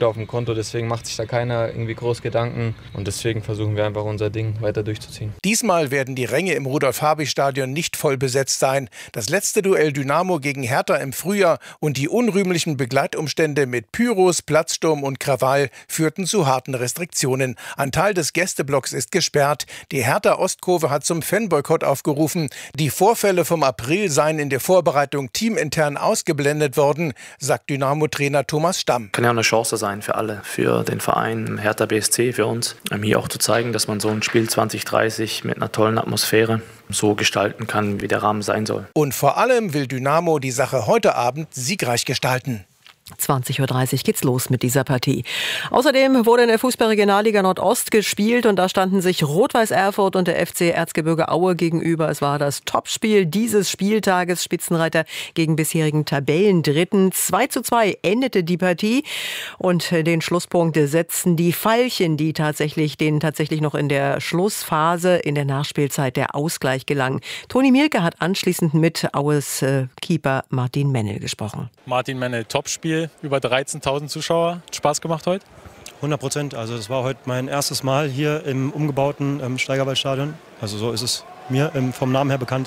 Punkte auf dem Konto, deswegen macht sich da keiner irgendwie groß Gedanken und deswegen versuchen wir einfach unser Ding weiter durchzuziehen. Diesmal werden die Ränge im Rudolf-Habich-Stadion nicht voll besetzt sein. Das letzte Duell Dynamo gegen Hertha im Frühjahr und die unrühmlichen Begleitumstände mit Pyros, Platzsturm und Krawall führten zu harten Restriktionen. Ein Teil des Gästeblocks ist gesperrt. Die Hertha-Ostkurve hat zum Fanboykott aufgerufen. Die Vorfälle vom April seien in der Vorbereitung teamintern ausgeblendet worden, sagt Dynamo-Trainer Thomas Stamm. Kann ja auch eine Chance sein für alle, für den Verein, Hertha BSC, für uns, hier auch zu zeigen, dass man so ein Spiel 2030 mit einer tollen Atmosphäre so gestalten kann, wie der Rahmen sein soll. Und vor allem will Dynamo die Sache heute Abend siegreich gestalten. 20:30 Uhr geht's los mit dieser Partie. Außerdem wurde in der Fußball-Regionalliga Nordost gespielt und da standen sich Rot-Weiß Erfurt und der FC Erzgebirge Aue gegenüber. Es war das Topspiel dieses Spieltages, Spitzenreiter gegen bisherigen Tabellendritten. 2:2 endete die Partie und den Schlusspunkt setzten die Veilchen, denen tatsächlich noch in der Schlussphase, in der Nachspielzeit der Ausgleich gelang. Toni Mielke hat anschließend mit Aues Keeper Martin Mennel gesprochen. Martin Mennel, Topspiel, über 13.000 Zuschauer. Hat Spaß gemacht heute? 100%. Also das war heute mein erstes Mal hier im umgebauten Steigerwaldstadion. Also so ist es mir vom Namen her bekannt.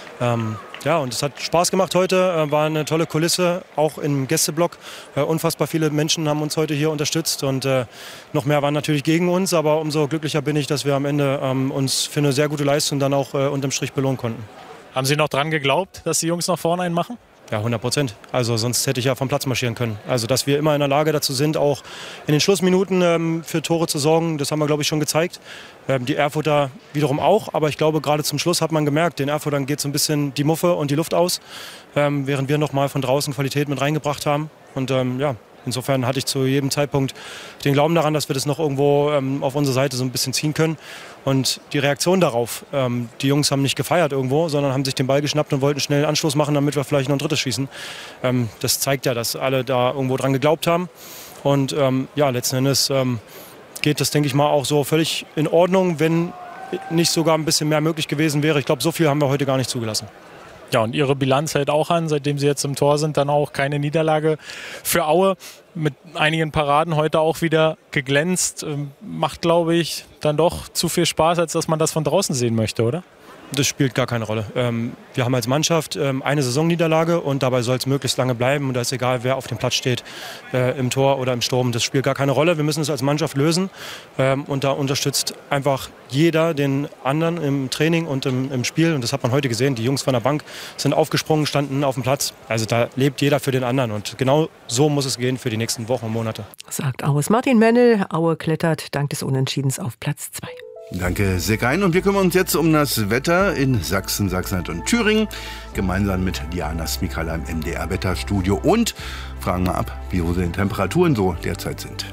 Und es hat Spaß gemacht heute. War eine tolle Kulisse, auch im Gästeblock. Unfassbar viele Menschen haben uns heute hier unterstützt und noch mehr waren natürlich gegen uns. Aber umso glücklicher bin ich, dass wir am Ende uns für eine sehr gute Leistung dann auch unterm Strich belohnen konnten. Haben Sie noch dran geglaubt, dass die Jungs nach vorne einen machen? Ja, 100%. Also sonst hätte ich ja vom Platz marschieren können. Also dass wir immer in der Lage dazu sind, auch in den Schlussminuten für Tore zu sorgen, das haben wir, glaube ich, schon gezeigt. Die Erfurter wiederum auch, aber ich glaube, gerade zum Schluss hat man gemerkt, den Erfurtern geht so ein bisschen die Muffe und die Luft aus, während wir noch mal von draußen Qualität mit reingebracht haben. Und insofern hatte ich zu jedem Zeitpunkt den Glauben daran, dass wir das noch irgendwo auf unsere Seite so ein bisschen ziehen können. Und die Reaktion darauf, die Jungs haben nicht gefeiert irgendwo, sondern haben sich den Ball geschnappt und wollten schnell einen Anschluss machen, damit wir vielleicht noch ein drittes schießen. Das zeigt ja, dass alle da irgendwo dran geglaubt haben. Und letzten Endes geht das, denke ich mal, auch so völlig in Ordnung, wenn nicht sogar ein bisschen mehr möglich gewesen wäre. Ich glaube, so viel haben wir heute gar nicht zugelassen. Ja, und Ihre Bilanz hält auch an, seitdem Sie jetzt im Tor sind, dann auch keine Niederlage für Aue. Mit einigen Paraden heute auch wieder geglänzt. Macht, glaube ich, dann doch zu viel Spaß, als dass man das von draußen sehen möchte, oder? Das spielt gar keine Rolle. Wir haben als Mannschaft eine Saisonniederlage und dabei soll es möglichst lange bleiben. Und da ist egal, wer auf dem Platz steht, im Tor oder im Sturm. Das spielt gar keine Rolle. Wir müssen es als Mannschaft lösen. Und da unterstützt einfach jeder den anderen im Training und im Spiel. Und das hat man heute gesehen. Die Jungs von der Bank sind aufgesprungen, standen auf dem Platz. Also da lebt jeder für den anderen. Und genau so muss es gehen für die nächsten Wochen und Monate. Sagt Aues Martin Mennel. Aue klettert dank des Unentschiedens auf Platz 2. Danke, Segein. Und wir kümmern uns jetzt um das Wetter in Sachsen, Sachsen-Anhalt und Thüringen. Gemeinsam mit Diana Smikala im MDR-Wetterstudio. Und fragen mal ab, wie hoch die Temperaturen so derzeit sind.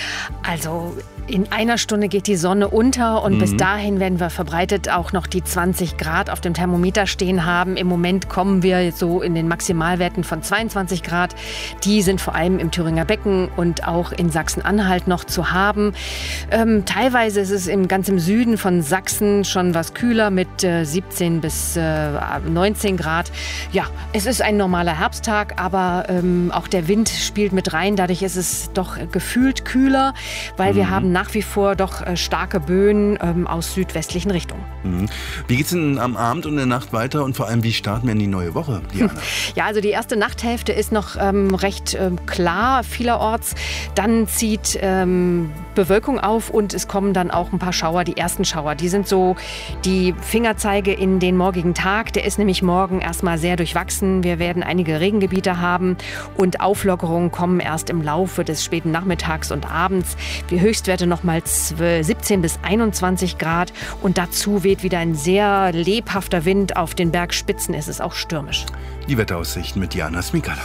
Also in einer Stunde geht die Sonne unter und bis dahin werden wir verbreitet auch noch die 20 Grad auf dem Thermometer stehen haben. Im Moment kommen wir so in den Maximalwerten von 22 Grad. Die sind vor allem im Thüringer Becken und auch in Sachsen-Anhalt noch zu haben. Teilweise ist es ganz im Süden von Sachsen schon was kühler mit 17 bis 19 Grad. Ja, es ist ein normaler Herbsttag, aber auch der Wind spielt mit rein. Dadurch ist es doch gefühlt kühler, weil wir haben nach wie vor doch starke Böen aus südwestlichen Richtungen. Wie geht es denn am Abend und in der Nacht weiter und vor allem, wie starten wir in die neue Woche, Diana? Ja, also die erste Nachthälfte ist noch recht klar vielerorts. Dann zieht Bewölkung auf und es kommen dann auch ein paar Schauer, die ersten Schauer. Die sind so die Fingerzeige in den morgigen Tag. Der ist nämlich morgen erstmal sehr durchwachsen. Wir werden einige Regengebiete haben und Auflockerungen kommen erst im Laufe des späten Nachmittags und abends. Die Höchstwerte nochmal 17 bis 21 Grad und dazu weht wieder ein sehr lebhafter Wind. Auf den Bergspitzen ist es auch stürmisch. Die Wetteraussichten mit Diana Smikala.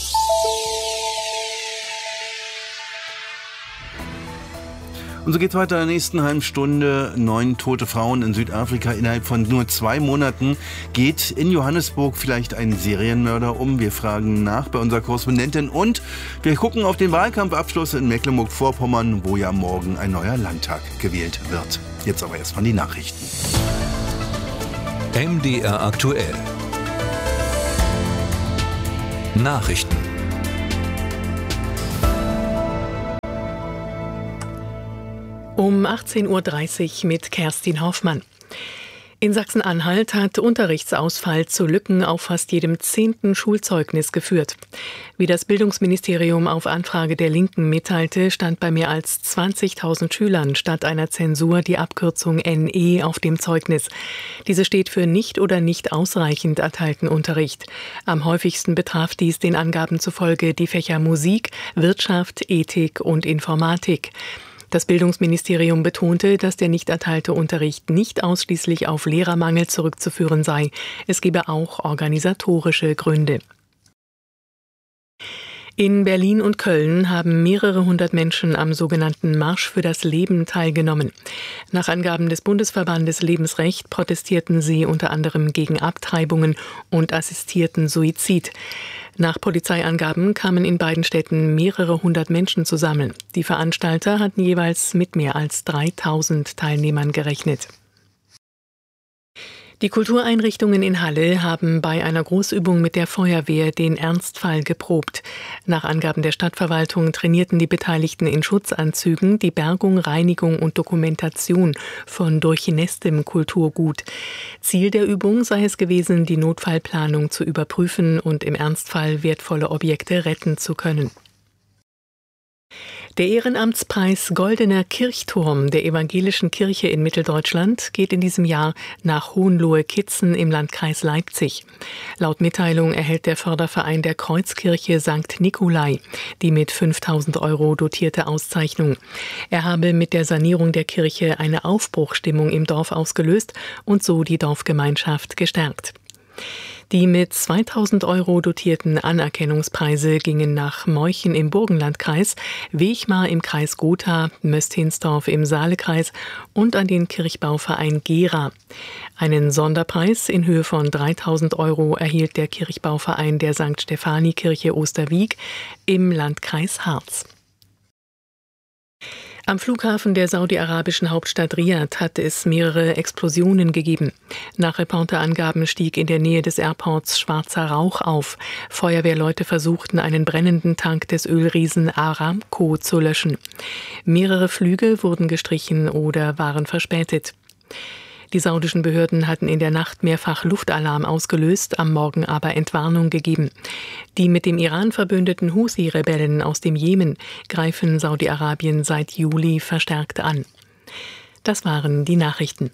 Und so geht es weiter in der nächsten halben Stunde. 9 tote Frauen in Südafrika innerhalb von nur 2 Monaten. Geht in Johannesburg vielleicht ein Serienmörder um? Wir fragen nach bei unserer Korrespondentin und wir gucken auf den Wahlkampfabschluss in Mecklenburg-Vorpommern, wo ja morgen ein neuer Landtag gewählt wird. Jetzt aber erstmal die Nachrichten. MDR aktuell. Nachrichten. Um 18.30 Uhr mit Kerstin Hoffmann. In Sachsen-Anhalt hat Unterrichtsausfall zu Lücken auf fast jedem 10. Schulzeugnis geführt. Wie das Bildungsministerium auf Anfrage der Linken mitteilte, stand bei mehr als 20.000 Schülern statt einer Zensur die Abkürzung NE auf dem Zeugnis. Diese steht für nicht oder nicht ausreichend erteilten Unterricht. Am häufigsten betraf dies den Angaben zufolge die Fächer Musik, Wirtschaft, Ethik und Informatik. Das Bildungsministerium betonte, dass der nicht erteilte Unterricht nicht ausschließlich auf Lehrermangel zurückzuführen sei. Es gebe auch organisatorische Gründe. In Berlin und Köln haben mehrere hundert Menschen am sogenannten Marsch für das Leben teilgenommen. Nach Angaben des Bundesverbandes Lebensrecht protestierten sie unter anderem gegen Abtreibungen und assistierten Suizid. Nach Polizeiangaben kamen in beiden Städten mehrere hundert Menschen zusammen. Die Veranstalter hatten jeweils mit mehr als 3.000 Teilnehmern gerechnet. Die Kultureinrichtungen in Halle haben bei einer Großübung mit der Feuerwehr den Ernstfall geprobt. Nach Angaben der Stadtverwaltung trainierten die Beteiligten in Schutzanzügen die Bergung, Reinigung und Dokumentation von durchnässtem Kulturgut. Ziel der Übung sei es gewesen, die Notfallplanung zu überprüfen und im Ernstfall wertvolle Objekte retten zu können. Der Ehrenamtspreis Goldener Kirchturm der Evangelischen Kirche in Mitteldeutschland geht in diesem Jahr nach Hohenlohe-Kitzen im Landkreis Leipzig. Laut Mitteilung erhält der Förderverein der Kreuzkirche St. Nikolai die mit 5.000 € dotierte Auszeichnung. Er habe mit der Sanierung der Kirche eine Aufbruchstimmung im Dorf ausgelöst und so die Dorfgemeinschaft gestärkt. Die mit 2.000 € dotierten Anerkennungspreise gingen nach Meuchen im Burgenlandkreis, Wechmar im Kreis Gotha, Möstinsdorf im Saalekreis und an den Kirchbauverein Gera. Einen Sonderpreis in Höhe von 3.000 € erhielt der Kirchbauverein der St. Stephanie-Kirche Osterwiek im Landkreis Harz. Am Flughafen der saudi-arabischen Hauptstadt Riad hat es mehrere Explosionen gegeben. Nach Reporterangaben stieg in der Nähe des Airports schwarzer Rauch auf. Feuerwehrleute versuchten, einen brennenden Tank des Ölriesen Aramco zu löschen. Mehrere Flüge wurden gestrichen oder waren verspätet. Die saudischen Behörden hatten in der Nacht mehrfach Luftalarm ausgelöst, am Morgen aber Entwarnung gegeben. Die mit dem Iran verbündeten Houthi-Rebellen aus dem Jemen greifen Saudi-Arabien seit Juli verstärkt an. Das waren die Nachrichten.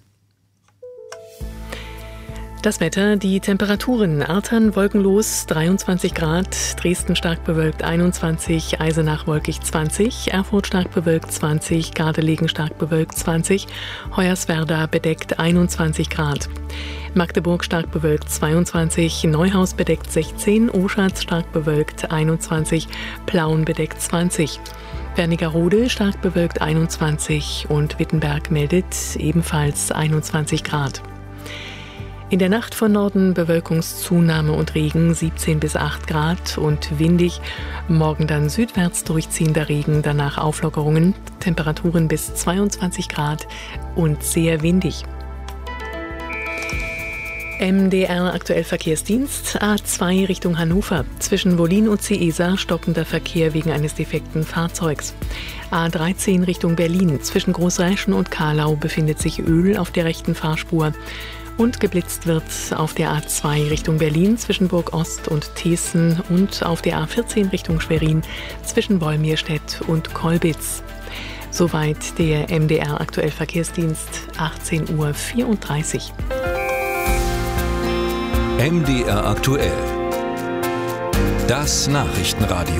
Das Wetter, die Temperaturen: Artern wolkenlos 23 Grad, Dresden stark bewölkt 21, Eisenach wolkig 20, Erfurt stark bewölkt 20, Gardelegen stark bewölkt 20, Hoyerswerda bedeckt 21 Grad. Magdeburg stark bewölkt 22, Neuhaus bedeckt 16, Oschatz stark bewölkt 21, Plauen bedeckt 20. Wernigerode stark bewölkt 21 und Wittenberg meldet ebenfalls 21 Grad. In der Nacht von Norden Bewölkungszunahme und Regen, 17 bis 8 Grad und windig. Morgen dann südwärts durchziehender Regen, danach Auflockerungen, Temperaturen bis 22 Grad und sehr windig. MDR aktuell Verkehrsdienst, A2 Richtung Hannover. Zwischen Wollin und Ciesa stockender Verkehr wegen eines defekten Fahrzeugs. A13 Richtung Berlin. Zwischen Großräschen und Kahlau befindet sich Öl auf der rechten Fahrspur. Und geblitzt wird auf der A2 Richtung Berlin zwischen Burg Ost und Thesen und auf der A14 Richtung Schwerin zwischen Wolmirstedt und Kolbitz. Soweit der MDR aktuell Verkehrsdienst, 18.34 Uhr. MDR aktuell. Das Nachrichtenradio.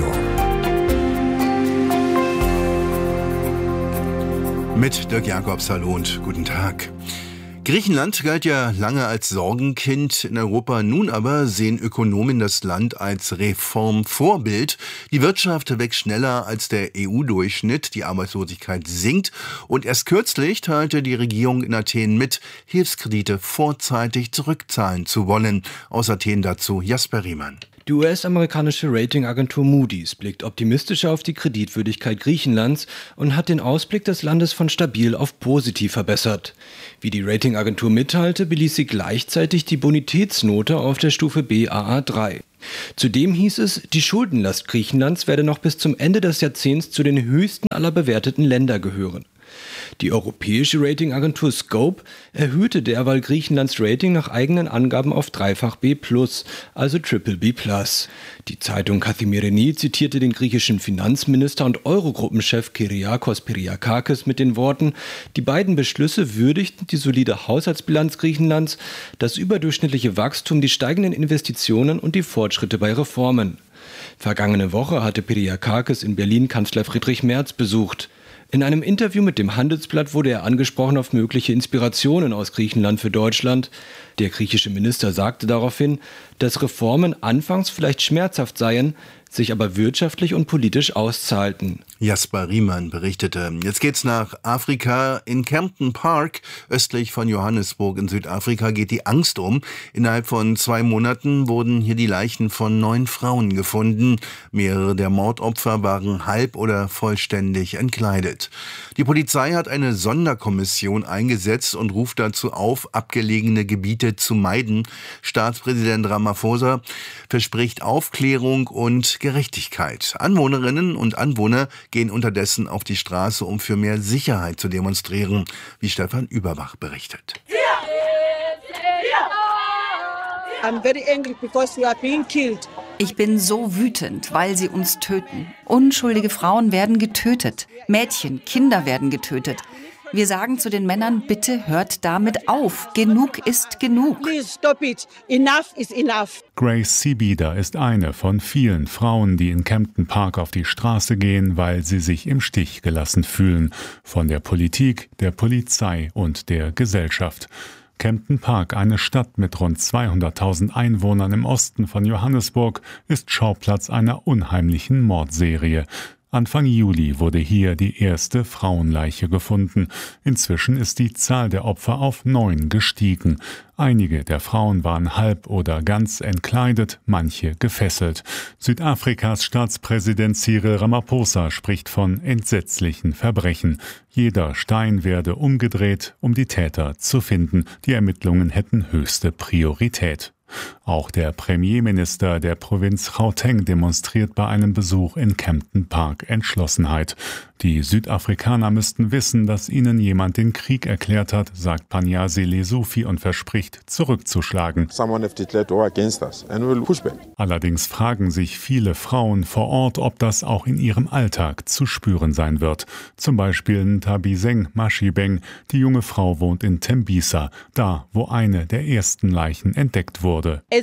Mit Dirk Jakobs, hallo und guten Tag. Griechenland galt ja lange als Sorgenkind in Europa, nun aber sehen Ökonomen das Land als Reformvorbild. Die Wirtschaft wächst schneller als der EU-Durchschnitt, die Arbeitslosigkeit sinkt und erst kürzlich teilte die Regierung in Athen mit, Hilfskredite vorzeitig zurückzahlen zu wollen. Aus Athen dazu Jasper Riemann. Die US-amerikanische Ratingagentur Moody's blickt optimistischer auf die Kreditwürdigkeit Griechenlands und hat den Ausblick des Landes von stabil auf positiv verbessert. Wie die Ratingagentur mitteilte, beließ sie gleichzeitig die Bonitätsnote auf der Stufe Baa3. Zudem hieß es, die Schuldenlast Griechenlands werde noch bis zum Ende des Jahrzehnts zu den höchsten aller bewerteten Länder gehören. Die europäische Ratingagentur Scope erhöhte derweil Griechenlands Rating nach eigenen Angaben auf dreifach B+, also BBB+. Die Zeitung Kathimerini zitierte den griechischen Finanzminister und Eurogruppenchef Kyriakos Piriakakis mit den Worten: Die beiden Beschlüsse würdigten die solide Haushaltsbilanz Griechenlands, das überdurchschnittliche Wachstum, die steigenden Investitionen und die Fortschritte bei Reformen. Vergangene Woche hatte Piriakakis in Berlin Kanzler Friedrich Merz besucht. In einem Interview mit dem Handelsblatt wurde er angesprochen auf mögliche Inspirationen aus Griechenland für Deutschland. Der griechische Minister sagte daraufhin, dass Reformen anfangs vielleicht schmerzhaft seien, sich aber wirtschaftlich und politisch auszahlten. Jasper Riemann berichtete. Jetzt geht's nach Afrika. In Kempton Park, östlich von Johannesburg in Südafrika, geht die Angst um. Innerhalb von 2 Monaten wurden hier die Leichen von 9 Frauen gefunden. Mehrere der Mordopfer waren halb oder vollständig entkleidet. Die Polizei hat eine Sonderkommission eingesetzt und ruft dazu auf, abgelegene Gebiete zu meiden. Staatspräsident Ramaphosa verspricht Aufklärung und Gerechtigkeit. Anwohnerinnen und Anwohner gehen unterdessen auf die Straße, um für mehr Sicherheit zu demonstrieren, wie Stefan Überbach berichtet. Ich bin so wütend, weil sie uns töten. Unschuldige Frauen werden getötet. Mädchen, Kinder werden getötet. Wir sagen zu den Männern, bitte hört damit auf. Genug ist genug. Please stop it. Enough is enough. Grace Sibida ist eine von vielen Frauen, die in Kempton Park auf die Straße gehen, weil sie sich im Stich gelassen fühlen. Von der Politik, der Polizei und der Gesellschaft. Kempton Park, eine Stadt mit rund 200.000 Einwohnern im Osten von Johannesburg, ist Schauplatz einer unheimlichen Mordserie. Anfang Juli wurde hier die erste Frauenleiche gefunden. Inzwischen ist die Zahl der Opfer auf 9 gestiegen. Einige der Frauen waren halb oder ganz entkleidet, manche gefesselt. Südafrikas Staatspräsident Cyril Ramaphosa spricht von entsetzlichen Verbrechen. Jeder Stein werde umgedreht, um die Täter zu finden. Die Ermittlungen hätten höchste Priorität. Auch der Premierminister der Provinz Gauteng demonstriert bei einem Besuch in Kempton Park Entschlossenheit. Die Südafrikaner müssten wissen, dass ihnen jemand den Krieg erklärt hat, sagt Panyazi Lesufi und verspricht, zurückzuschlagen. Allerdings fragen sich viele Frauen vor Ort, ob das auch in ihrem Alltag zu spüren sein wird. Zum Beispiel Ntabiseng Mashibeng, die junge Frau wohnt in Tembisa, da wo eine der ersten Leichen entdeckt wurde.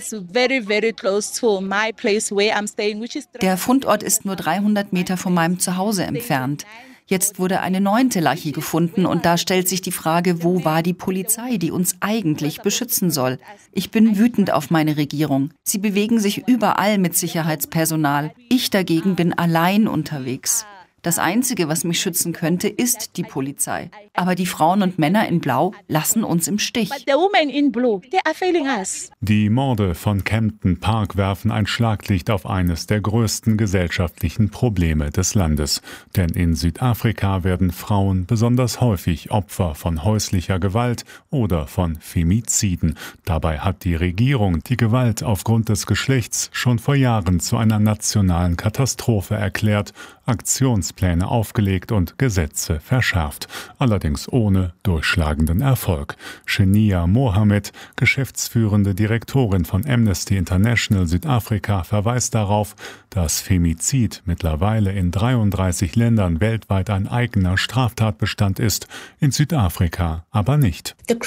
Der Fundort ist nur 300 Meter von meinem Zuhause entfernt. Jetzt wurde eine 9. Leiche gefunden und da stellt sich die Frage, wo war die Polizei, die uns eigentlich beschützen soll? Ich bin wütend auf meine Regierung. Sie bewegen sich überall mit Sicherheitspersonal. Ich dagegen bin allein unterwegs. Das Einzige, was mich schützen könnte, ist die Polizei. Aber die Frauen und Männer in Blau lassen uns im Stich. Die Morde von Kempton Park werfen ein Schlaglicht auf eines der größten gesellschaftlichen Probleme des Landes. Denn in Südafrika werden Frauen besonders häufig Opfer von häuslicher Gewalt oder von Femiziden. Dabei hat die Regierung die Gewalt aufgrund des Geschlechts schon vor Jahren zu einer nationalen Katastrophe erklärt, Aktionspläne aufgelegt und Gesetze verschärft, allerdings ohne durchschlagenden Erfolg. Shenia Mohammed, geschäftsführende Direktorin von Amnesty International Südafrika, verweist darauf, dass Femizid mittlerweile in 33 Ländern weltweit ein eigener Straftatbestand ist, in Südafrika aber nicht. Die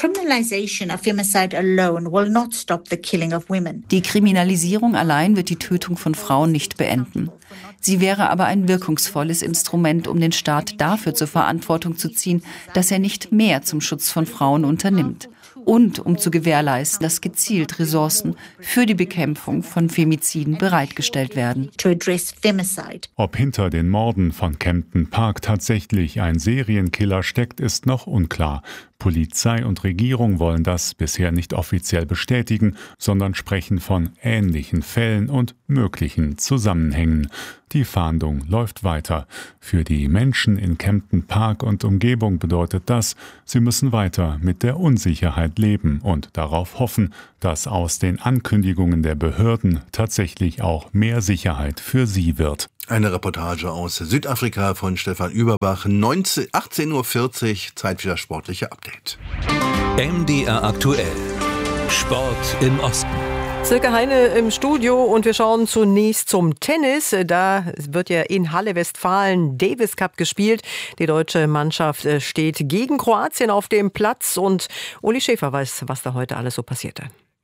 Kriminalisierung allein wird die Tötung von Frauen nicht beenden. Sie wäre aber ein wirkungsvolles Instrument, um den Staat dafür zur Verantwortung zu ziehen, dass er nicht mehr zum Schutz von Frauen unternimmt. Und um zu gewährleisten, dass gezielt Ressourcen für die Bekämpfung von Femiziden bereitgestellt werden. Ob hinter den Morden von Kempton Park tatsächlich ein Serienkiller steckt, ist noch unklar. Polizei und Regierung wollen das bisher nicht offiziell bestätigen, sondern sprechen von ähnlichen Fällen und möglichen Zusammenhängen. Die Fahndung läuft weiter. Für die Menschen in Kempton Park und Umgebung bedeutet das, sie müssen weiter mit der Unsicherheit leben und darauf hoffen, dass aus den Ankündigungen der Behörden tatsächlich auch mehr Sicherheit für sie wird. Eine Reportage aus Südafrika von Stefan Überbach. 18:40 Uhr, Zeit für das sportliche Update. MDR aktuell. Sport im Osten. Silke Heine im Studio und wir schauen zunächst zum Tennis. Da wird ja in Halle Westfalen Davis Cup gespielt. Die deutsche Mannschaft steht gegen Kroatien auf dem Platz und Uli Schäfer weiß, was da heute alles so passierte.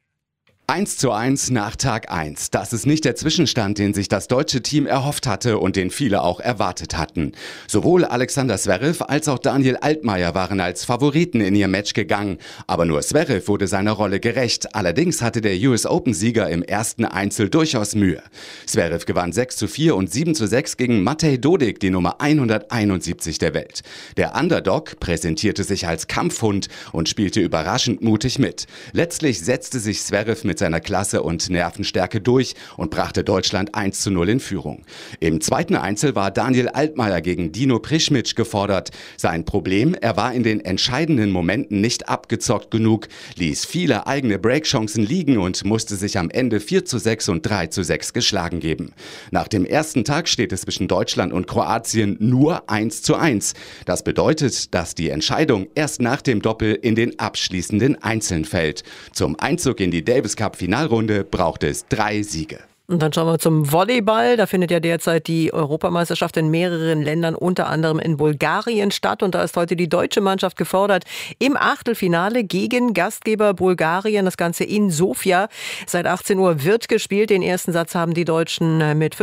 1:1 nach Tag 1. Das ist nicht der Zwischenstand, den sich das deutsche Team erhofft hatte und den viele auch erwartet hatten. Sowohl Alexander Zverev als auch Daniel Altmaier waren als Favoriten in ihr Match gegangen. Aber nur Zverev wurde seiner Rolle gerecht. Allerdings hatte der US Open-Sieger im ersten Einzel durchaus Mühe. Zverev gewann 6:4 und 7:6 gegen Matej Dodik, die Nummer 171 der Welt. Der Underdog präsentierte sich als Kampfhund und spielte überraschend mutig mit. Letztlich setzte sich Zverev mit seiner Klasse und Nervenstärke durch und brachte Deutschland 1:0 in Führung. Im zweiten Einzel war Daniel Altmaier gegen Dino Prischmic gefordert. Sein Problem, er war in den entscheidenden Momenten nicht abgezockt genug, ließ viele eigene Breakchancen liegen und musste sich am Ende 4:6 und 3:6 geschlagen geben. Nach dem ersten Tag steht es zwischen Deutschland und Kroatien nur 1:1. Das bedeutet, dass die Entscheidung erst nach dem Doppel in den abschließenden Einzeln fällt. Zum Einzug in die Davis Cup Finalrunde braucht es 3 Siege. Und dann schauen wir zum Volleyball. Da findet ja derzeit die Europameisterschaft in mehreren Ländern, unter anderem in Bulgarien, statt. Und da ist heute die deutsche Mannschaft gefordert im Achtelfinale gegen Gastgeber Bulgarien. Das Ganze in Sofia. Seit 18 Uhr wird gespielt. Den ersten Satz haben die Deutschen mit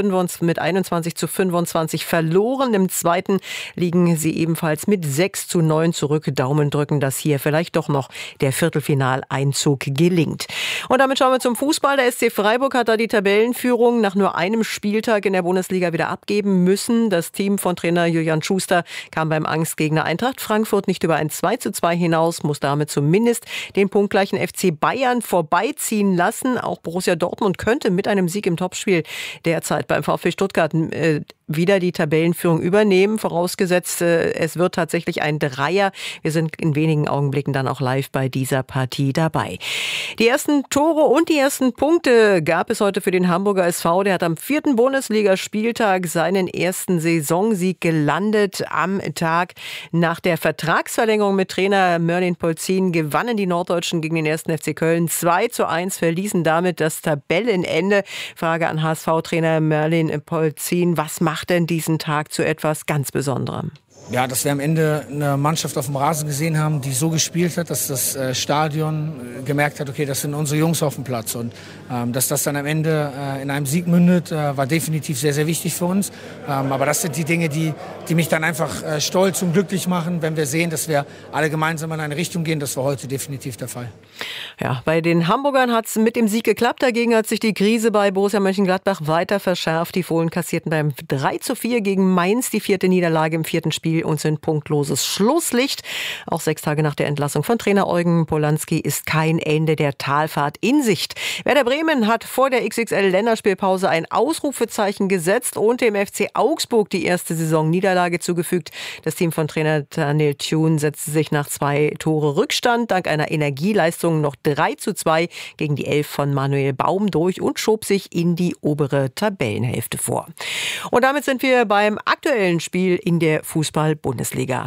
21:25 verloren. Im zweiten liegen sie ebenfalls mit 6:9 zurück. Daumen drücken, dass hier vielleicht doch noch der Viertelfinaleinzug gelingt. Und damit schauen wir zum Fußball. Der SC Freiburg hat da die Tabellenführung nach nur einem Spieltag in der Bundesliga wieder abgeben müssen. Das Team von Trainer Julian Schuster kam beim Angstgegner Eintracht Frankfurt nicht über ein 2:2 hinaus, muss damit zumindest den punktgleichen FC Bayern vorbeiziehen lassen. Auch Borussia Dortmund könnte mit einem Sieg im Topspiel derzeit beim VfB Stuttgart wieder die Tabellenführung übernehmen, vorausgesetzt, es wird tatsächlich ein Dreier. Wir sind in wenigen Augenblicken dann auch live bei dieser Partie dabei. Die ersten Tore und die ersten Punkte gab es heute für den Hamburger SV. Der hat am 4. Bundesligaspieltag seinen ersten Saisonsieg gelandet. Am Tag nach der Vertragsverlängerung mit Trainer Merlin Polzin gewannen die Norddeutschen gegen den 1. FC Köln 2:1, verließen damit das Tabellenende. Frage an HSV-Trainer Merlin Polzin, was macht denn diesen Tag zu etwas ganz Besonderem? Ja, dass wir am Ende eine Mannschaft auf dem Rasen gesehen haben, die so gespielt hat, dass das Stadion gemerkt hat, okay, das sind unsere Jungs auf dem Platz. Und dass das dann am Ende in einem Sieg mündet, war definitiv sehr, sehr wichtig für uns. Aber das sind die Dinge, die mich dann einfach stolz und glücklich machen, wenn wir sehen, dass wir alle gemeinsam in eine Richtung gehen. Das war heute definitiv der Fall. Ja, bei den Hamburgern hat es mit dem Sieg geklappt. Dagegen hat sich die Krise bei Borussia Mönchengladbach weiter verschärft. Die Fohlen kassierten beim 3:4 gegen Mainz die 4. Niederlage im 4. Spiel und sind punktloses Schlusslicht. Auch 6 Tage nach der Entlassung von Trainer Eugen Polanski ist kein Ende der Talfahrt in Sicht. Werder Bremen hat vor der XXL-Länderspielpause ein Ausrufezeichen gesetzt und dem FC Augsburg die erste Saisonniederlage zugefügt. Das Team von Trainer Daniel Thune setzte sich nach 2 Tore Rückstand dank einer Energieleistung noch 3:2 gegen die 11 von Manuel Baum durch und schob sich in die obere Tabellenhälfte vor. Und damit sind wir beim aktuellen Spiel in der Fußball-Bundesliga.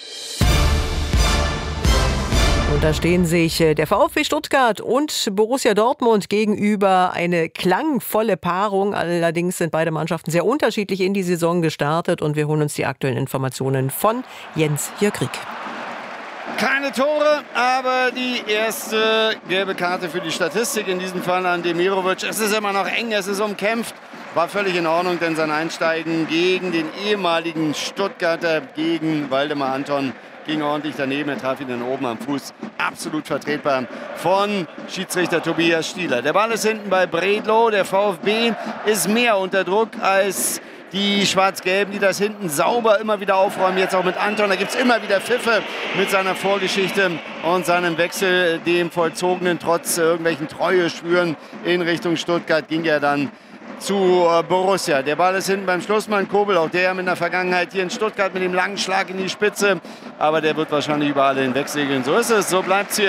Und da stehen sich der VfB Stuttgart und Borussia Dortmund gegenüber, eine klangvolle Paarung. Allerdings sind beide Mannschaften sehr unterschiedlich in die Saison gestartet und wir holen uns die aktuellen Informationen von Jens Jörg-Rieck. Keine Tore, aber die erste gelbe Karte für die Statistik, in diesem Fall an Demirovic. Es ist immer noch eng, es ist umkämpft. War völlig in Ordnung, denn sein Einsteigen gegen den ehemaligen Stuttgarter, gegen Waldemar Anton, ging ordentlich daneben. Er traf ihn dann oben am Fuß. Absolut vertretbar von Schiedsrichter Tobias Stieler. Der Ball ist hinten bei Bredlow. Der VfB ist mehr unter Druck als die Schwarz-Gelben, die das hinten sauber immer wieder aufräumen. Jetzt auch mit Anton. Da gibt es immer wieder Pfiffe mit seiner Vorgeschichte und seinem Wechsel, dem vollzogenen, trotz irgendwelchen Treueschwüren in Richtung Stuttgart, ging er dann zu Borussia. Der Ball ist hinten beim Schlussmann Kobel, auch der mit der Vergangenheit hier in Stuttgart mit dem langen Schlag in die Spitze. Aber der wird wahrscheinlich über alle hinwegsegeln. So ist es, so bleibt es hier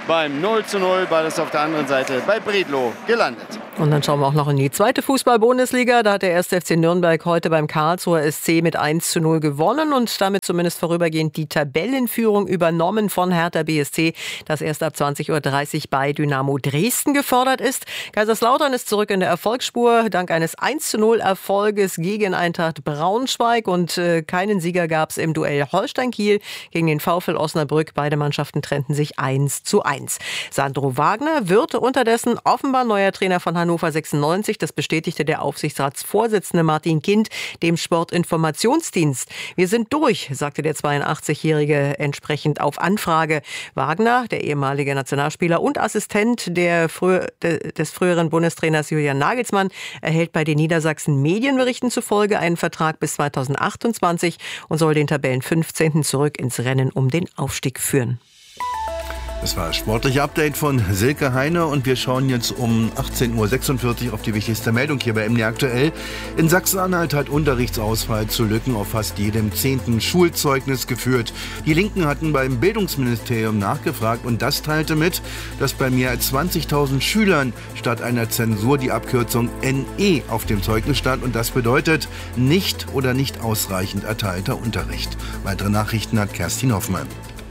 beim 0:0. Ball ist auf der anderen Seite bei Bredlow gelandet. Und dann schauen wir auch noch in die zweite Fußball-Bundesliga. Da hat der 1. FC Nürnberg heute beim Karlsruher SC mit 1:0 gewonnen und damit zumindest vorübergehend die Tabellenführung übernommen von Hertha BSC, das erst ab 20:30 Uhr bei Dynamo Dresden gefordert ist. Kaiserslautern ist zurück in der Erfolgsspur, dank eines 1:0 Erfolges gegen Eintracht Braunschweig und keinen Sieger gab es im Duell Holstein-Kiel gegen den VfL Osnabrück. Beide Mannschaften trennten sich 1:1. Sandro Wagner wird unterdessen offenbar neuer Trainer von Hannover 96. Das bestätigte der Aufsichtsratsvorsitzende Martin Kind dem Sportinformationsdienst. Wir sind durch, sagte der 82-Jährige entsprechend auf Anfrage. Wagner, der ehemalige Nationalspieler und Assistent des früheren Bundestrainers Julian Nagelsmann, erhält bei den Niedersachsen Medienberichten zufolge einen Vertrag bis 2028 und soll den Tabellen 15. zurück ins Rennen um den Aufstieg führen. Das war das sportliche Update von Silke Heine und wir schauen jetzt um 18:46 Uhr auf die wichtigste Meldung hier bei MD Aktuell. In Sachsen-Anhalt hat Unterrichtsausfall zu Lücken auf fast jedem 10. Schulzeugnis geführt. Die Linken hatten beim Bildungsministerium nachgefragt und das teilte mit, dass bei mehr als 20.000 Schülern statt einer Zensur die Abkürzung NE auf dem Zeugnis stand und das bedeutet nicht oder nicht ausreichend erteilter Unterricht. Weitere Nachrichten hat Kerstin Hoffmann.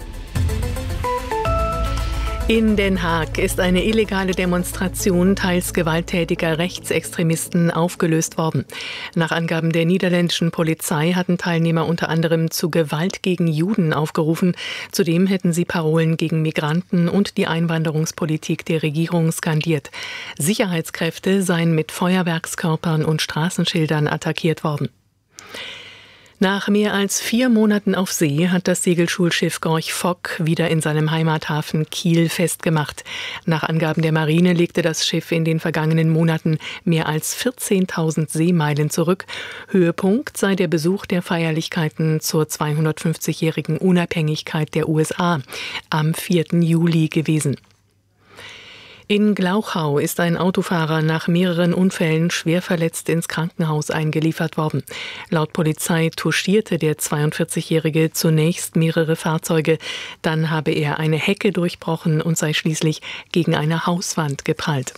In Den Haag ist eine illegale Demonstration teils gewalttätiger Rechtsextremisten aufgelöst worden. Nach Angaben der niederländischen Polizei hatten Teilnehmer unter anderem zu Gewalt gegen Juden aufgerufen. Zudem hätten sie Parolen gegen Migranten und die Einwanderungspolitik der Regierung skandiert. Sicherheitskräfte seien mit Feuerwerkskörpern und Straßenschildern attackiert worden. Nach mehr als 4 Monaten auf See hat das Segelschulschiff Gorch Fock wieder in seinem Heimathafen Kiel festgemacht. Nach Angaben der Marine legte das Schiff in den vergangenen Monaten mehr als 14.000 Seemeilen zurück. Höhepunkt sei der Besuch der Feierlichkeiten zur 250-jährigen Unabhängigkeit der USA am 4. Juli gewesen. In Glauchau ist ein Autofahrer nach mehreren Unfällen schwer verletzt ins Krankenhaus eingeliefert worden. Laut Polizei touchierte der 42-Jährige zunächst mehrere Fahrzeuge. Dann habe er eine Hecke durchbrochen und sei schließlich gegen eine Hauswand geprallt.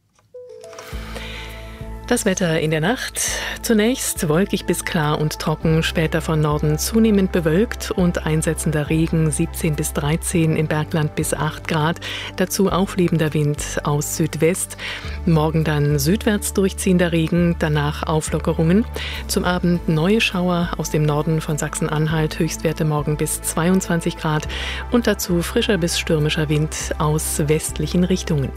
Das Wetter in der Nacht. Zunächst wolkig bis klar und trocken, später von Norden zunehmend bewölkt und einsetzender Regen 17 bis 13, im Bergland bis 8 Grad. Dazu auflebender Wind aus Südwest. Morgen dann südwärts durchziehender Regen, danach Auflockerungen. Zum Abend neue Schauer aus dem Norden von Sachsen-Anhalt, Höchstwerte morgen bis 22 Grad und dazu frischer bis stürmischer Wind aus westlichen Richtungen.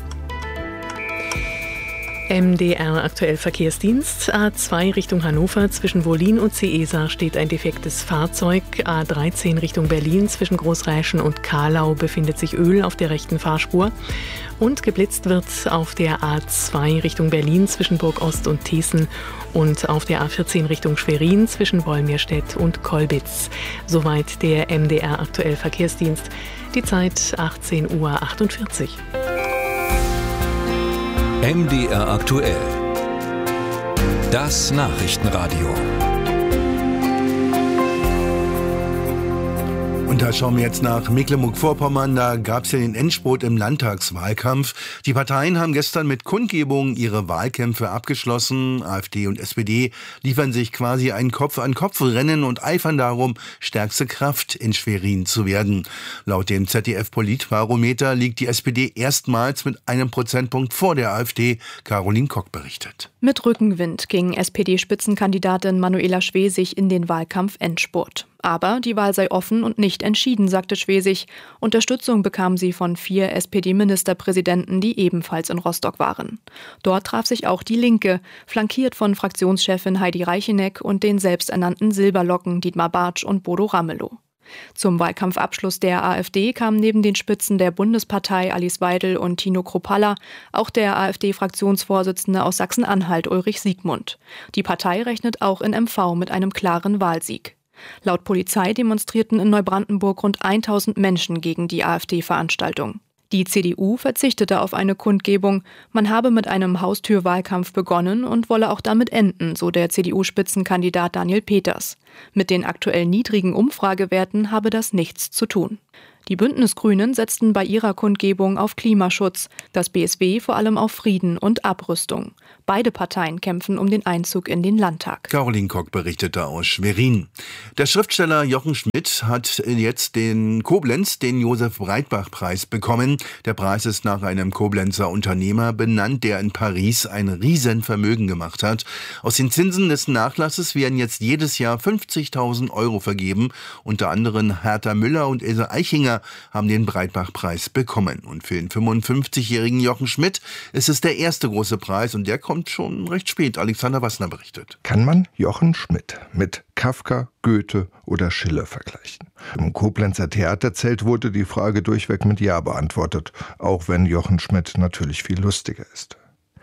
MDR aktuell Verkehrsdienst. A2 Richtung Hannover zwischen Wollin und Ceesa steht ein defektes Fahrzeug. A13 Richtung Berlin zwischen Großräschen und Kahlau befindet sich Öl auf der rechten Fahrspur. Und geblitzt wird auf der A2 Richtung Berlin zwischen Burg Ost und Thießen und auf der A14 Richtung Schwerin zwischen Wolmirstedt und Kolbitz. Soweit der MDR aktuell Verkehrsdienst. Die Zeit 18:48 Uhr. MDR aktuell. Das Nachrichtenradio. Und da schauen wir jetzt nach Mecklenburg-Vorpommern. Da gab es ja den Endspurt im Landtagswahlkampf. Die Parteien haben gestern mit Kundgebungen ihre Wahlkämpfe abgeschlossen. AfD und SPD liefern sich quasi ein Kopf-an-Kopf-Rennen und eifern darum, stärkste Kraft in Schwerin zu werden. Laut dem ZDF-Politbarometer liegt die SPD erstmals mit einem Prozentpunkt vor der AfD. Caroline Kock berichtet. Mit Rückenwind ging SPD-Spitzenkandidatin Manuela Schwesig in den Wahlkampf-Endspurt. Aber die Wahl sei offen und nicht entschieden, sagte Schwesig. Unterstützung bekam sie von 4 SPD-Ministerpräsidenten, die ebenfalls in Rostock waren. Dort traf sich auch die Linke, flankiert von Fraktionschefin Heidi Reicheneck und den selbsternannten Silberlocken Dietmar Bartsch und Bodo Ramelow. Zum Wahlkampfabschluss der AfD kamen neben den Spitzen der Bundespartei Alice Weidel und Tino Kruppalla auch der AfD-Fraktionsvorsitzende aus Sachsen-Anhalt Ulrich Siegmund. Die Partei rechnet auch in MV mit einem klaren Wahlsieg. Laut Polizei demonstrierten in Neubrandenburg rund 1000 Menschen gegen die AfD-Veranstaltung. Die CDU verzichtete auf eine Kundgebung. Man habe mit einem Haustürwahlkampf begonnen und wolle auch damit enden, so der CDU-Spitzenkandidat Daniel Peters. Mit den aktuell niedrigen Umfragewerten habe das nichts zu tun. Die Bündnisgrünen setzten bei ihrer Kundgebung auf Klimaschutz, das BSW vor allem auf Frieden und Abrüstung. Beide Parteien kämpfen um den Einzug in den Landtag. Caroline Kock berichtete aus Schwerin. Der Schriftsteller Jochen Schmidt hat jetzt in Koblenz den Josef-Breitbach-Preis bekommen. Der Preis ist nach einem Koblenzer Unternehmer benannt, der in Paris ein Riesenvermögen gemacht hat. Aus den Zinsen des Nachlasses werden jetzt jedes Jahr 50.000 € vergeben. Unter anderem Hertha Müller und Ilse Eichinger haben den Breitbach-Preis bekommen. Und für den 55-jährigen Jochen Schmidt ist es der erste große Preis und der kommt schon recht spät. Alexander Wassner berichtet. Kann man Jochen Schmidt mit Kafka, Goethe oder Schiller vergleichen? Im Koblenzer Theaterzelt wurde die Frage durchweg mit Ja beantwortet, auch wenn Jochen Schmidt natürlich viel lustiger ist.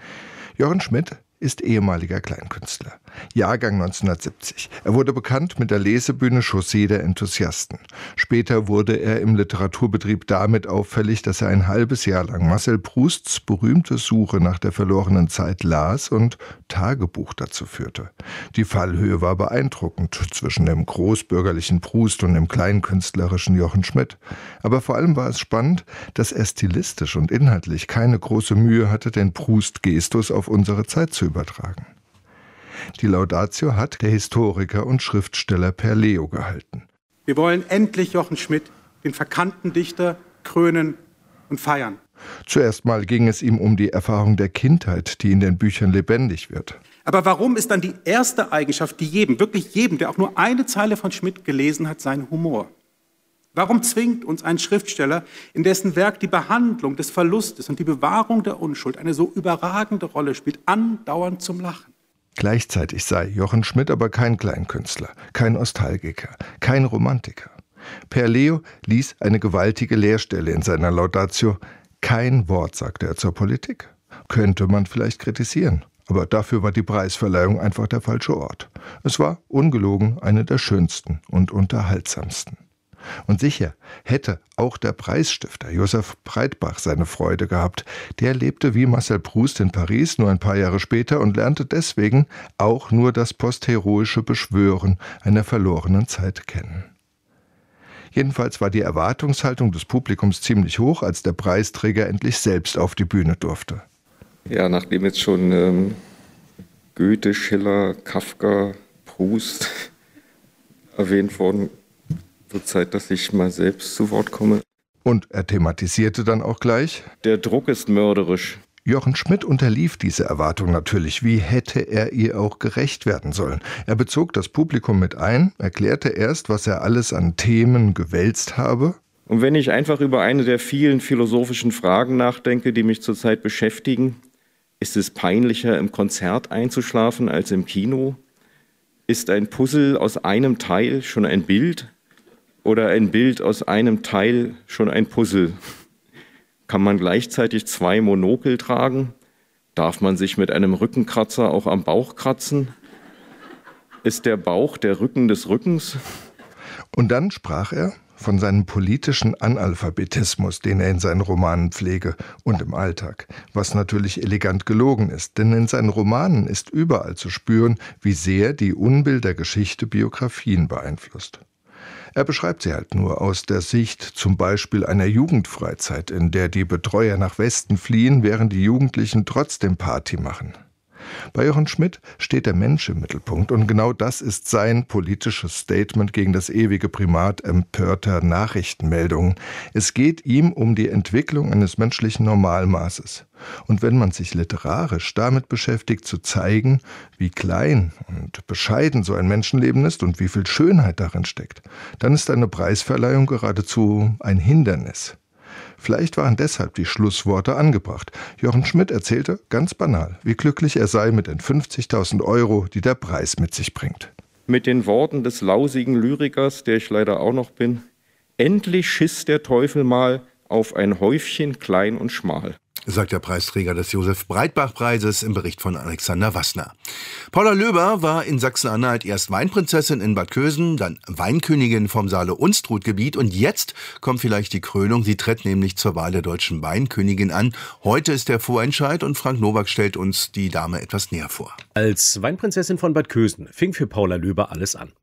Jochen Schmidt ist ehemaliger Kleinkünstler. Jahrgang 1970. Er wurde bekannt mit der Lesebühne Chaussee der Enthusiasten. Später wurde er im Literaturbetrieb damit auffällig, dass er ein halbes Jahr lang Marcel Prousts berühmte Suche nach der verlorenen Zeit las und Tagebuch dazu führte. Die Fallhöhe war beeindruckend zwischen dem großbürgerlichen Proust und dem kleinkünstlerischen Jochen Schmidt. Aber vor allem war es spannend, dass er stilistisch und inhaltlich keine große Mühe hatte, den Proust-Gestus auf unsere Zeit zu übertragen. Die Laudatio hat der Historiker und Schriftsteller Per Leo gehalten. Wir wollen endlich Jochen Schmidt, den verkannten Dichter, krönen und feiern. Zuerst mal ging es ihm um die Erfahrung der Kindheit, die in den Büchern lebendig wird. Aber warum ist dann die erste Eigenschaft, die jedem, wirklich jedem, der auch nur eine Zeile von Schmidt gelesen hat, sein Humor? Warum zwingt uns ein Schriftsteller, in dessen Werk die Behandlung des Verlustes und die Bewahrung der Unschuld eine so überragende Rolle spielt, andauernd zum Lachen? Gleichzeitig sei Jochen Schmidt aber kein Kleinkünstler, kein Nostalgiker, kein Romantiker. Per Leo ließ eine gewaltige Leerstelle in seiner Laudatio. Kein Wort sagte er zur Politik. Könnte man vielleicht kritisieren, aber dafür war die Preisverleihung einfach der falsche Ort. Es war ungelogen eine der schönsten und unterhaltsamsten. Und sicher hätte auch der Preisstifter Josef Breitbach seine Freude gehabt. Der lebte wie Marcel Proust in Paris nur ein paar Jahre später und lernte deswegen auch nur das postheroische Beschwören einer verlorenen Zeit kennen. Jedenfalls war die Erwartungshaltung des Publikums ziemlich hoch, als der Preisträger endlich selbst auf die Bühne durfte. Ja, nachdem jetzt schon Goethe, Schiller, Kafka, Proust erwähnt worden, wird Zeit, dass ich mal selbst zu Wort komme. Und er thematisierte dann auch gleich: Der Druck ist mörderisch. Jochen Schmidt unterlief diese Erwartung natürlich. Wie hätte er ihr auch gerecht werden sollen? Er bezog das Publikum mit ein, erklärte erst, was er alles an Themen gewälzt habe. Und wenn ich einfach über eine der vielen philosophischen Fragen nachdenke, die mich zurzeit beschäftigen, ist es peinlicher, im Konzert einzuschlafen als im Kino? Ist ein Puzzle aus einem Teil schon ein Bild? Oder ein Bild aus einem Teil schon ein Puzzle? Kann man gleichzeitig 2 Monokel tragen? Darf man sich mit einem Rückenkratzer auch am Bauch kratzen? Ist der Bauch der Rücken des Rückens? Und dann sprach er von seinem politischen Analphabetismus, den er in seinen Romanen pflege und im Alltag, was natürlich elegant gelogen ist, denn in seinen Romanen ist überall zu spüren, wie sehr die Unbill der Geschichte Biografien beeinflusst. Er beschreibt sie halt nur aus der Sicht zum Beispiel einer Jugendfreizeit, in der die Betreuer nach Westen fliehen, während die Jugendlichen trotzdem Party machen. Bei Jochen Schmidt steht der Mensch im Mittelpunkt und genau das ist sein politisches Statement gegen das ewige Primat empörter Nachrichtenmeldungen. Es geht ihm um die Entwicklung eines menschlichen Normalmaßes. Und wenn man sich literarisch damit beschäftigt, zu zeigen, wie klein und bescheiden so ein Menschenleben ist und wie viel Schönheit darin steckt, dann ist eine Preisverleihung geradezu ein Hindernis. Vielleicht waren deshalb die Schlussworte angebracht. Jochen Schmidt erzählte ganz banal, wie glücklich er sei mit den 50.000 €, die der Preis mit sich bringt. Mit den Worten des lausigen Lyrikers, der ich leider auch noch bin: Endlich schiss der Teufel mal auf ein Häufchen klein und schmal. Sagt der Preisträger des Josef-Breitbach-Preises im Bericht von Alexander Wassner. Paula Löber war in Sachsen-Anhalt erst Weinprinzessin in Bad Kösen, dann Weinkönigin vom Saale-Unstrut-Gebiet und jetzt kommt vielleicht die Krönung. Sie tritt nämlich zur Wahl der deutschen Weinkönigin an. Heute ist der Vorentscheid und Frank Nowak stellt uns die Dame etwas näher vor. Als Weinprinzessin von Bad Kösen fing für Paula Löber alles an.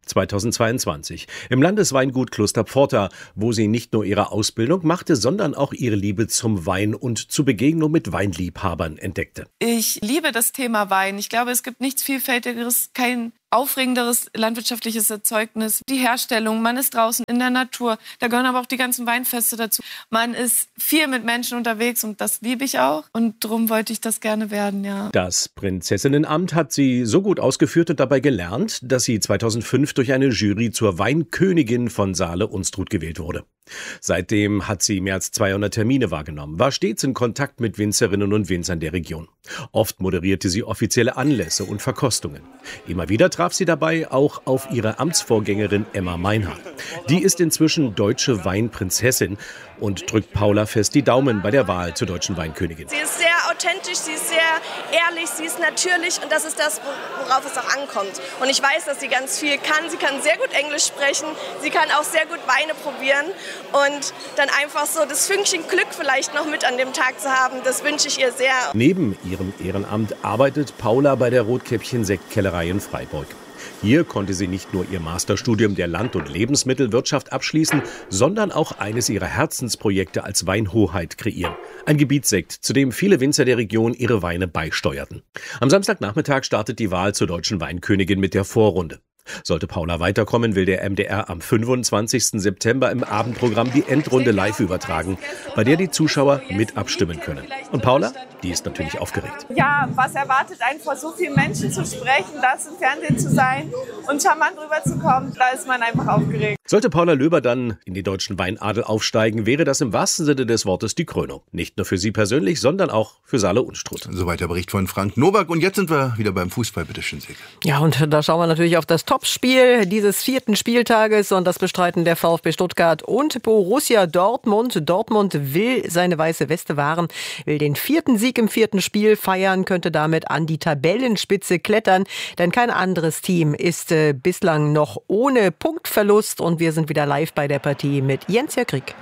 2022 im Landesweingut Kloster Pforta, wo sie nicht nur ihre Ausbildung machte, sondern auch ihre Liebe zum Wein und zur Begegnung mit Weinliebhabern entdeckte. Ich liebe das Thema Wein. Ich glaube, es gibt nichts Vielfältigeres, kein aufregenderes landwirtschaftliches Erzeugnis. Die Herstellung, man ist draußen in der Natur. Da gehören aber auch die ganzen Weinfeste dazu. Man ist viel mit Menschen unterwegs und das liebe ich auch. Und darum wollte ich das gerne werden, ja. Das Prinzessinnenamt hat sie so gut ausgeführt und dabei gelernt, dass sie 2005 durch eine Jury zur Weinkönigin von Saale-Unstrut gewählt wurde. Seitdem hat sie mehr als 200 Termine wahrgenommen, war stets in Kontakt mit Winzerinnen und Winzern der Region. Oft moderierte sie offizielle Anlässe und Verkostungen. Immer wieder traf sie dabei auch auf ihre Amtsvorgängerin Emma Meinhardt. Die ist inzwischen deutsche Weinprinzessin und drückt Paula fest die Daumen bei der Wahl zur deutschen Weinkönigin. Sie ist sehr authentisch, sie ist sehr ehrlich, sie ist natürlich und das ist das, worauf es auch ankommt. Und ich weiß, dass sie ganz viel kann. Sie kann sehr gut Englisch sprechen, sie kann auch sehr gut Weine probieren und dann einfach so das Fünkchen Glück vielleicht noch mit an dem Tag zu haben, das wünsche ich ihr sehr. Neben ihrem Ehrenamt arbeitet Paula bei der Rotkäppchen-Sektkellerei in Freiburg. Hier konnte sie nicht nur ihr Masterstudium der Land- und Lebensmittelwirtschaft abschließen, sondern auch eines ihrer Herzensprojekte als Weinhoheit kreieren. Ein Gebietssekt, zu dem viele Winzer der Region ihre Weine beisteuerten. Am Samstagnachmittag startet die Wahl zur deutschen Weinkönigin mit der Vorrunde. Sollte Paula weiterkommen, will der MDR am 25. September im Abendprogramm die Endrunde live übertragen, bei der die Zuschauer mit abstimmen können. Und Paula, die ist natürlich aufgeregt. Ja, was erwartet einen, vor so vielen Menschen zu sprechen, das im Fernsehen zu sein und charmant rüberzukommen, da ist man einfach aufgeregt. Sollte Paula Löber dann in den deutschen Weinadel aufsteigen, wäre das im wahrsten Sinne des Wortes die Krönung. Nicht nur für sie persönlich, sondern auch für Saale-Unstrut. Soweit der Bericht von Frank Nowak. Und jetzt sind wir wieder beim Fußball. Bitte schön, Silke. Ja, und da schauen wir natürlich auf das Topspiel dieses 4. Spieltages und das bestreiten der VfB Stuttgart und Borussia Dortmund. Dortmund will seine weiße Weste wahren, will den 4. Sieg im 4. Spiel feiern, könnte damit an die Tabellenspitze klettern, denn kein anderes Team ist bislang noch ohne Punktverlust und wir sind wieder live bei der Partie mit Jens Krieg.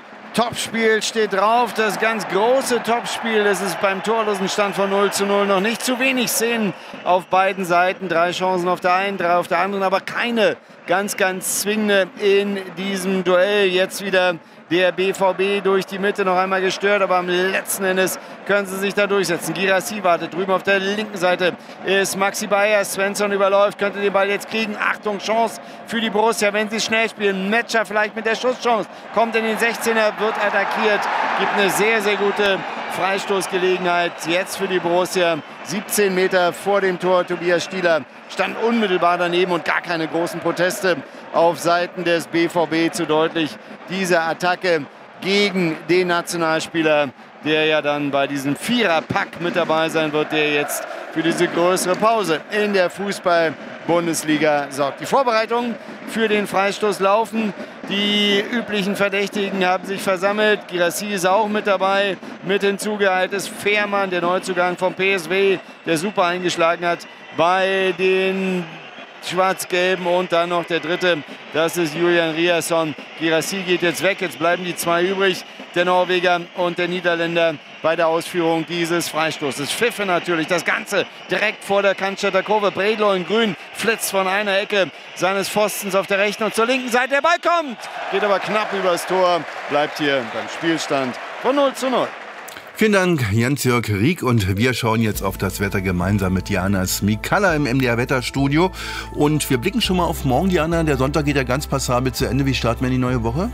Topspiel steht drauf, das ganz große Topspiel. Es ist beim torlosen Stand von 0:0 noch nicht zu wenig Szenen auf beiden Seiten. 3 Chancen auf der einen, 3 auf der anderen, aber keine ganz zwingende in diesem Duell. Jetzt wieder der BVB durch die Mitte noch einmal gestört, aber am letzten Endes können sie sich da durchsetzen. Girassi wartet drüben auf der linken Seite, ist Maxi Bayer. Svensson überläuft, könnte den Ball jetzt kriegen. Achtung, Chance für die Borussia, wenn sie schnell spielen. Metscher vielleicht mit der Schusschance, kommt in den 16er, wird attackiert, gibt eine sehr gute Freistoßgelegenheit jetzt für die Borussia. 17 Meter vor dem Tor, Tobias Stieler stand unmittelbar daneben und gar keine großen Proteste auf Seiten des BVB zu deutlich. Diese Attacke gegen den Nationalspieler, der ja dann bei diesem Viererpack mit dabei sein wird, der jetzt für diese größere Pause in der Fußball-Bundesliga sorgt. Die Vorbereitungen für den Freistoß laufen. Die üblichen Verdächtigen haben sich versammelt. Girassi ist auch mit dabei. Mit hinzugeeilt ist Fährmann, der Neuzugang vom PSW, der super eingeschlagen hat bei den Schwarz-Gelben. Und dann noch der dritte, das ist Julian Riasson. Girassi geht jetzt weg, jetzt bleiben die 2 übrig, der Norweger und der Niederländer, bei der Ausführung dieses Freistoßes. Pfiffe natürlich, das Ganze direkt vor der Cannstatter Kurve. Bredlo in grün flitzt von einer Ecke seines Pfostens auf der rechten und zur linken Seite. Der Ball kommt, geht aber knapp übers Tor, bleibt hier beim Spielstand von 0:0. Vielen Dank, Jens-Jörg Rieck. Und wir schauen jetzt auf das Wetter gemeinsam mit Diana Smikalla im MDR-Wetterstudio. Und wir blicken schon mal auf morgen, Diana. Der Sonntag geht ja ganz passabel zu Ende. Wie starten wir in die neue Woche?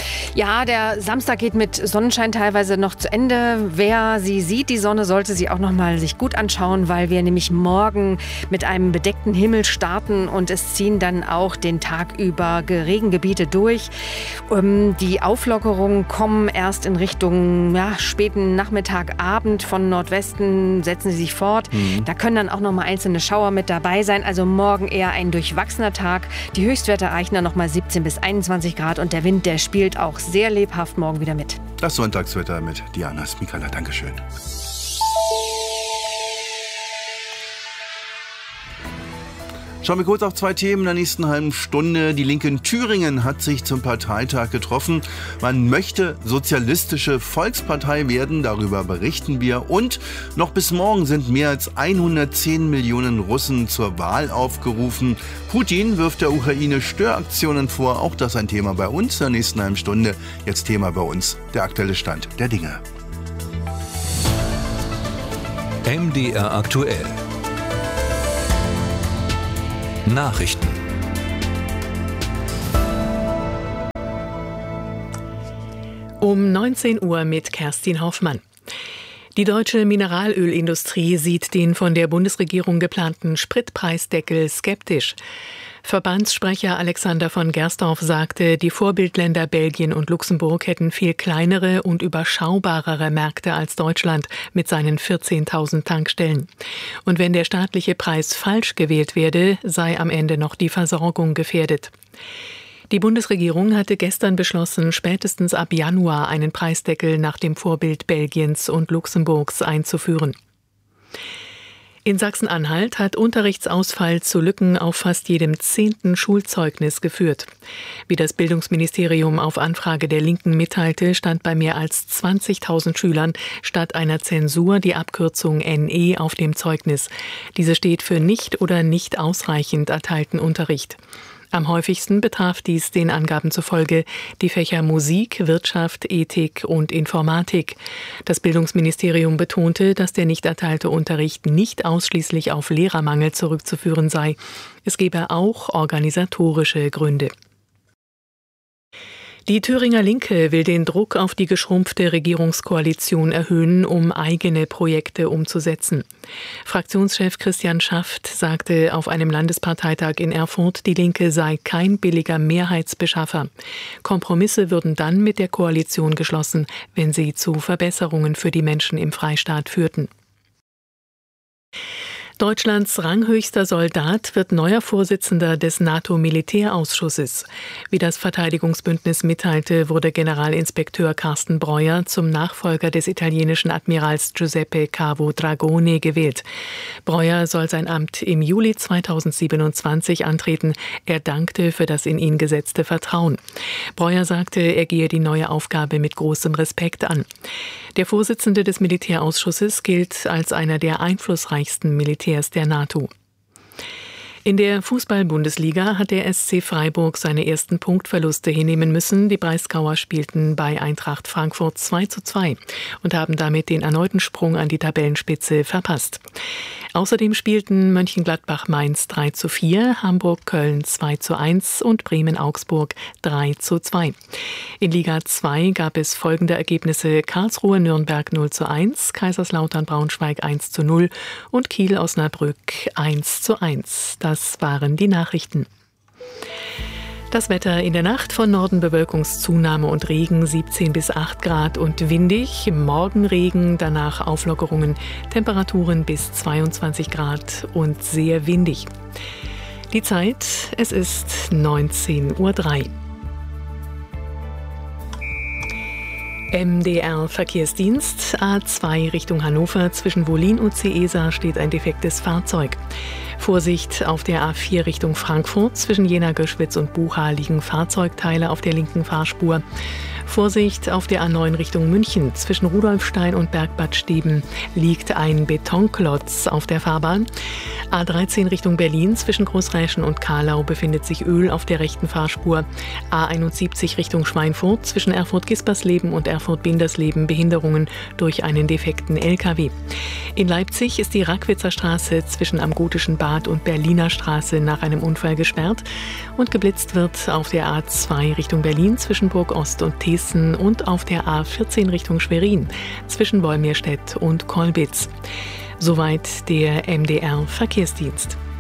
Ja, der Samstag geht mit Sonnenschein teilweise noch zu Ende. Wer sie sieht, die Sonne, sollte sie auch noch mal sich gut anschauen, weil wir nämlich morgen mit einem bedeckten Himmel starten und es ziehen dann auch den Tag über Regengebiete durch. Die Auflockerungen kommen erst in Richtung späten Nachmittag, Abend. Von Nordwesten setzen sie sich fort. Da können dann auch noch mal einzelne Schauer mit dabei sein. Also morgen eher ein durchwachsener Tag. Die Höchstwerte erreichen dann noch mal 17 bis 21 Grad und der Wind, der spielt auch sehr lebhaft morgen wieder mit. Das Sonntagswetter mit Diana Smikalla. Dankeschön. Schauen wir kurz auf 2 Themen in der nächsten halben Stunde. Die Linke in Thüringen hat sich zum Parteitag getroffen. Man möchte sozialistische Volkspartei werden, darüber berichten wir. Und noch bis morgen sind mehr als 110 Millionen Russen zur Wahl aufgerufen. Putin wirft der Ukraine Störaktionen vor. Auch das ein Thema bei uns in der nächsten halben Stunde. Jetzt Thema bei uns, der aktuelle Stand der Dinge. MDR aktuell. Nachrichten. Um 19 Uhr mit Kerstin Hoffmann. Die deutsche Mineralölindustrie sieht den von der Bundesregierung geplanten Spritpreisdeckel skeptisch. Verbandssprecher Alexander von Gersdorf sagte, die Vorbildländer Belgien und Luxemburg hätten viel kleinere und überschaubarere Märkte als Deutschland mit seinen 14.000 Tankstellen. Und wenn der staatliche Preis falsch gewählt werde, sei am Ende noch die Versorgung gefährdet. Die Bundesregierung hatte gestern beschlossen, spätestens ab Januar einen Preisdeckel nach dem Vorbild Belgiens und Luxemburgs einzuführen. In Sachsen-Anhalt hat Unterrichtsausfall zu Lücken auf fast jedem 10. Schulzeugnis geführt. Wie das Bildungsministerium auf Anfrage der Linken mitteilte, stand bei mehr als 20.000 Schülern statt einer Zensur die Abkürzung NE auf dem Zeugnis. Diese steht für nicht oder nicht ausreichend erteilten Unterricht. Am häufigsten betraf dies den Angaben zufolge die Fächer Musik, Wirtschaft, Ethik und Informatik. Das Bildungsministerium betonte, dass der nicht erteilte Unterricht nicht ausschließlich auf Lehrermangel zurückzuführen sei. Es gebe auch organisatorische Gründe. Die Thüringer Linke will den Druck auf die geschrumpfte Regierungskoalition erhöhen, um eigene Projekte umzusetzen. Fraktionschef Christian Schaft sagte auf einem Landesparteitag in Erfurt, die Linke sei kein billiger Mehrheitsbeschaffer. Kompromisse würden dann mit der Koalition geschlossen, wenn sie zu Verbesserungen für die Menschen im Freistaat führten. Deutschlands ranghöchster Soldat wird neuer Vorsitzender des NATO-Militärausschusses. Wie das Verteidigungsbündnis mitteilte, wurde Generalinspekteur Carsten Breuer zum Nachfolger des italienischen Admirals Giuseppe Cavo Dragone gewählt. Breuer soll sein Amt im Juli 2027 antreten. Er dankte für das in ihn gesetzte Vertrauen. Breuer sagte, er gehe die neue Aufgabe mit großem Respekt an. Der Vorsitzende des Militärausschusses gilt als einer der einflussreichsten Militärs der NATO. In der Fußball-Bundesliga hat der SC Freiburg seine ersten Punktverluste hinnehmen müssen. Die Breisgauer spielten bei Eintracht Frankfurt 2:2 und haben damit den erneuten Sprung an die Tabellenspitze verpasst. Außerdem spielten Mönchengladbach-Mainz 3:4, Hamburg-Köln 2:1 und Bremen-Augsburg 3:2. In Liga 2 gab es folgende Ergebnisse: Karlsruhe-Nürnberg 0:1, Kaiserslautern-Braunschweig 1:0 und Kiel-Osnabrück 1:1. Das waren die Nachrichten. Das Wetter in der Nacht: von Norden Bewölkungszunahme und Regen, 17 bis 8 Grad und windig. Morgen Regen, danach Auflockerungen, Temperaturen bis 22 Grad und sehr windig. Die Zeit, es ist 19:03 Uhr. MDR Verkehrsdienst, A2 Richtung Hannover, zwischen Wollin und Ciesa steht ein defektes Fahrzeug. Vorsicht auf der A4 Richtung Frankfurt, zwischen Jena-Göschwitz und Bucha liegen Fahrzeugteile auf der linken Fahrspur. Vorsicht auf der A9 Richtung München, zwischen Rudolfstein und Bergbad Steben liegt ein Betonklotz auf der Fahrbahn. A13 Richtung Berlin, zwischen Großräschen und Kahlau befindet sich Öl auf der rechten Fahrspur. A71 Richtung Schweinfurt, zwischen Erfurt-Gispersleben und Erfurt-Bindersleben Behinderungen durch einen defekten LKW. In Leipzig ist die Rackwitzer Straße zwischen Am Gotischen Bad und Berliner Straße nach einem Unfall gesperrt und geblitzt wird auf der A2 Richtung Berlin zwischen Burg Ost und Teessen und auf der A14 Richtung Schwerin zwischen Wolmirstedt und Kolbitz. Soweit der MDR Verkehrsdienst.